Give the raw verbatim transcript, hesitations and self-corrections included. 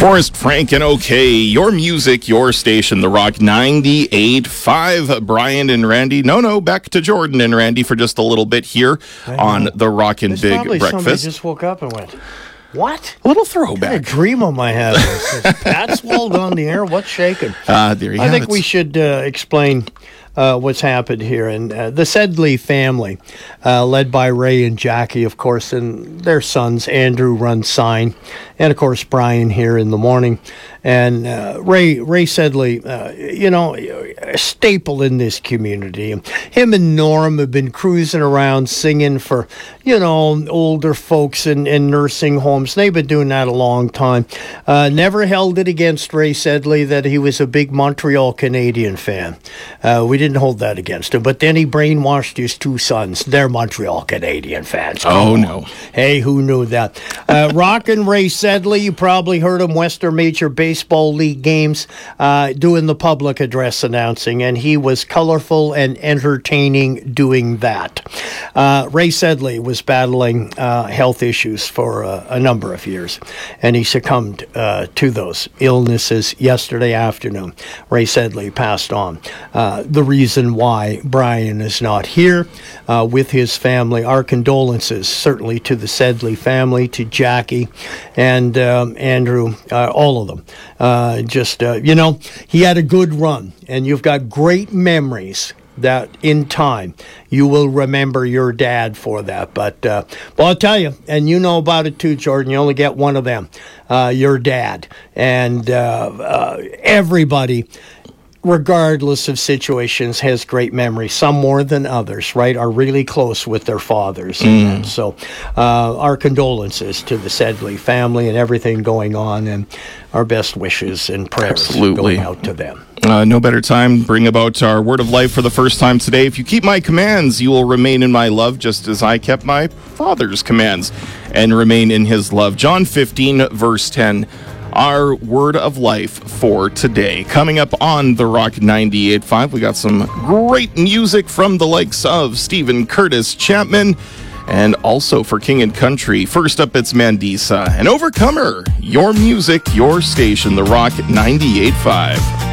Forrest Frank and OK, your music, your station, The Rock ninety-eight point five. Brian and Randy. No, no, back to Jordan and Randy for just a little bit here on The Rock and There's Big probably somebody Breakfast. just woke up and went, what? A little What throwback. dream am I having? Pat's Walled on the air. What's shaking? Uh, there you I have think it. we should uh, explain uh, what's happened here. And uh, the Sedley family, uh, led by Ray and Jackie, of course, and their sons, Andrew runs Sign, and of course Brian here in the morning. And uh, Ray Ray Sedley, uh, you know, a staple in this community. Him and Norm have been cruising around singing for, you know, older folks in, in nursing homes. They've been doing that a long time. Uh, never held it against Ray Sedley that he was a big Montreal Canadian fan. Uh, we didn't hold that against him. But then he brainwashed his two sons. They're Montreal Canadian fans. Come Oh, on. no. Hey, who knew that? Uh, Rockin' Ray Sedley, you probably heard him Western Major Baseball League games uh, doing the public address announcing, and he was colorful and entertaining doing that. Uh, Ray Sedley was battling uh, health issues for uh, a number of years, and he succumbed uh, to those illnesses yesterday afternoon. Ray Sedley passed on. Uh, the reason why Brian is not here uh, with his family, our condolences certainly to the Sedley family, to Jackie and um, Andrew, uh, all of them. Uh, just, uh, you know, he had a good run, and you've got great memories that in time you will remember your dad for that. But, uh, well, I'll tell you, and you know about it too, Jordan, you only get one of them, uh, your dad. And uh, uh, everybody, regardless of situations, has great memories. Some more than others, right, are really close with their fathers. Mm. And so uh, our condolences to the Sedley family and everything going on, and our best wishes and prayers Absolutely. going out to them. Uh, no better time to bring about our word of life for the first time today. If you keep my commands, you will remain in my love, just as I kept my Father's commands and remain in his love. John fifteen, verse ten. Our word of life for today. Coming up on The Rock ninety-eight point five, we got some great music from the likes of Stephen Curtis Chapman, and also for King and Country. First up, it's Mandisa and Overcomer. Your music, your station, The Rock ninety-eight point five.